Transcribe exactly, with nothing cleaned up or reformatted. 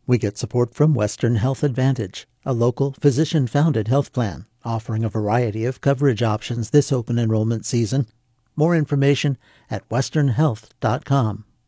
We get support from Western Health Advantage, a local physician-founded health plan offering a variety of coverage options this open enrollment season. More information at western health dot com.